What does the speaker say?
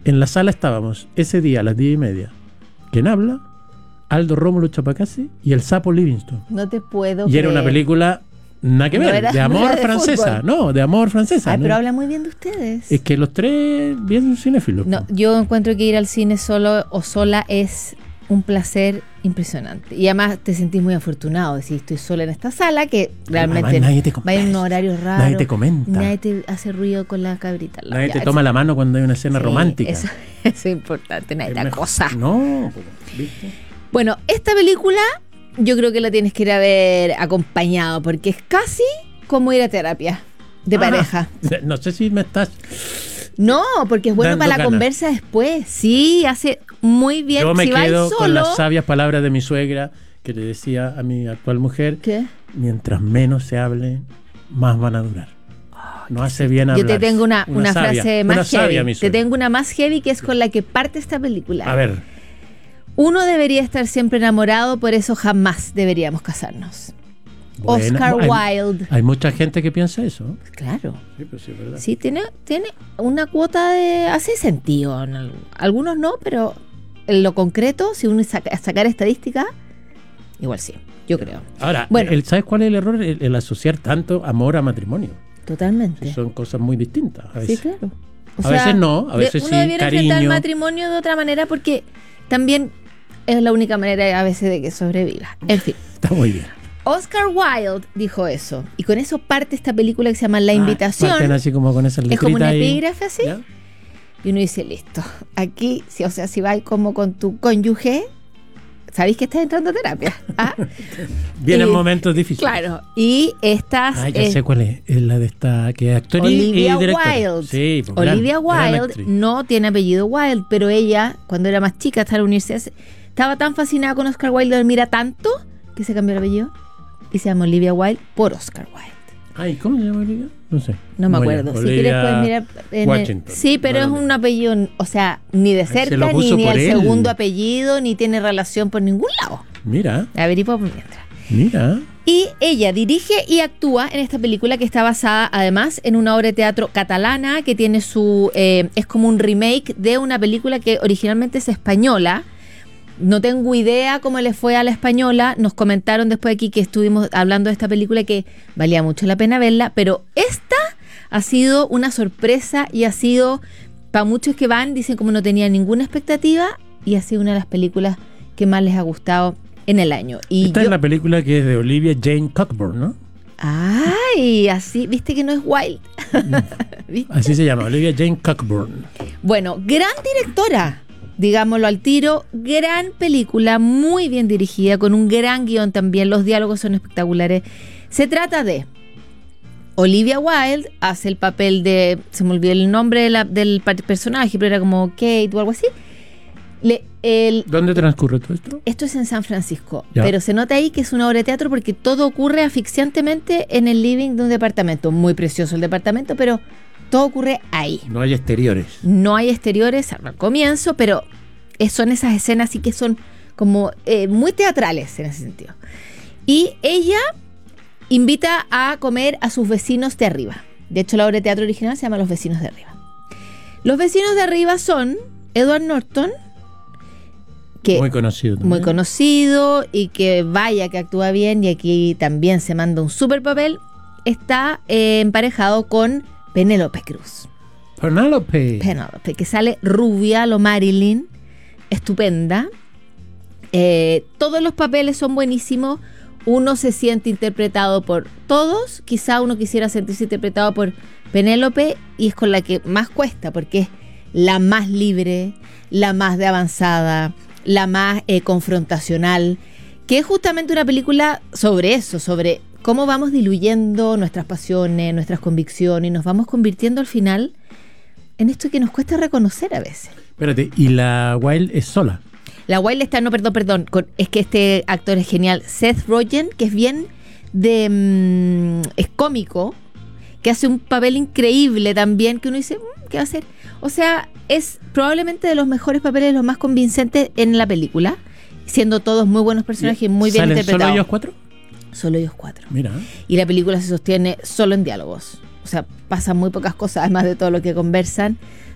En la sala estábamos ese día a las 10:30. ¿Quién habla? Aldo Rómulo Chapacasi y el Sapo Livingston. No te puedo Y era una película nada que ver, de amor francesa. No, de amor francesa. Ay, ¿no? pero habla muy bien de ustedes. Es que los tres bien cinéfilos. No, yo encuentro que ir al cine solo o sola es un placer impresionante. Y además te sentís muy afortunado. Decís, estoy sola en esta sala, que realmente nadie te va en un horario raro. Nadie te comenta. Nadie te hace ruido con la cabrita. Nadie te toma la mano cuando hay una escena romántica. Eso es importante, nadie te acosa. No, ¿viste? Bueno, esta película yo creo que la tienes que ir a ver acompañado, porque es casi como ir a terapia de pareja. No sé si me estás... No, porque es bueno dando para la ganas. conversa después. Sí, hace muy bien. Yo me si quedo vais con solo, las sabias palabras de mi suegra, que le decía a mi actual mujer: ¿qué? mientras menos se hable, más van a durar. No hace bien hablar. Yo te tengo una sabia, frase una más sabia, heavy. mi Te suegra. tengo una más heavy, que es con la que parte esta película. A ver. Uno debería estar siempre enamorado, por eso jamás deberíamos casarnos. Bueno, Oscar Wilde. Hay mucha gente que piensa eso. Claro. Sí, pues sí, es verdad. Sí, tiene una cuota de... Hace sentido. Algunos no, pero en lo concreto, si uno sacar estadística, igual sí, yo creo. Ahora, Bueno. ¿sabes cuál es el error? El asociar tanto amor a matrimonio. Totalmente. Son cosas muy distintas a veces. Sí, claro. A veces no, a veces uno sí, debiera enfrentar el cariño. matrimonio de otra manera, porque también es la única manera a veces de que sobreviva. En fin. Está muy bien. Oscar Wilde dijo eso, y con eso parte esta película que se llama La Invitación. Parten así como con esas Es como un letritas ahí. epígrafe así. ¿Ya? Y uno dice, listo, aquí, si vas como con tu cónyuge, sabéis que estás entrando a terapia. ¿Ah? Vienen Y- momentos difíciles. Claro, y estas... Ya sé cuál es. Es la de esta que es actriz Olivia y directora. Wilde. Sí, pues, Olivia gran Wilde actriz. no tiene apellido Wilde, pero ella, cuando era más chica, hasta la universidad, estaba tan fascinada con Oscar Wilde, lo admira tanto, que se cambió el apellido y se llama Olivia Wilde por Oscar Wilde. Ay, ¿cómo se llama Olivia? No sé. No me Bueno, acuerdo. Si Olivia quieres puedes mirar en Washington. sí, pero Bueno, es un apellido, o sea, ni de se cerca, lo puso ni por el él. segundo apellido, ni tiene relación por ningún lado. Mira, Averigua por mientras. mira. Y ella dirige y actúa en esta película, que está basada además en una obra de teatro catalana que tiene su... es como un remake de una película que originalmente es española. No tengo idea cómo le fue a la española. Nos comentaron después aquí que estuvimos hablando de esta película que valía mucho la pena verla, pero esta ha sido una sorpresa y ha sido, para muchos que van, dicen como no tenían ninguna expectativa, y ha sido una de las películas que más les ha gustado en el año. Y Esta es la película que es de Olivia Jane Cockburn, ¿no? Ay, así, viste que no es Wilde. ¿Viste? Así se llama, Olivia Jane Cockburn. Bueno, gran directora, digámoslo al tiro, gran película, muy bien dirigida, con un gran guión también, los diálogos son espectaculares. Se trata de Olivia Wilde, hace el papel de, se me olvidó el nombre del personaje, pero era como Kate o algo así. ¿Dónde transcurre todo esto? Esto es en San Francisco, Ya. pero se nota ahí que es una obra de teatro porque todo ocurre asfixiantemente en el living de un departamento. Muy precioso el departamento, pero todo ocurre ahí. No hay exteriores. No hay exteriores al comienzo, pero son esas escenas sí que son como muy teatrales en ese sentido. Y ella invita a comer a sus vecinos de arriba. De hecho, la obra de teatro original se llama Los vecinos de arriba. Los vecinos de arriba son Edward Norton, que Muy conocido también. muy conocido y que vaya que actúa bien, y aquí también se manda un super papel. Está emparejado con Penélope Cruz. Penélope. Penélope, que sale rubia, lo Marilyn, estupenda. Todos los papeles son buenísimos. Uno se siente interpretado por todos. Quizá uno quisiera sentirse interpretado por Penélope, y es con la que más cuesta, porque es la más libre, la más de avanzada, la más confrontacional, que es justamente una película sobre eso, sobre cómo vamos diluyendo nuestras pasiones, nuestras convicciones, y nos vamos convirtiendo al final en esto que nos cuesta reconocer a veces. Espérate, ¿y la Wilde es sola? La Wilde está, no, perdón, es que este actor es genial, Seth Rogen, que es bien es cómico, que hace un papel increíble también, que uno dice, ¿qué va a hacer? O sea, es probablemente de los mejores papeles, los más convincentes en la película, siendo todos muy buenos personajes, muy bien ¿Salen interpretados. solo ellos cuatro? Solo ellos cuatro. Mira. Y la película se sostiene solo en diálogos. O sea, pasan muy pocas cosas, además de todo lo que conversan.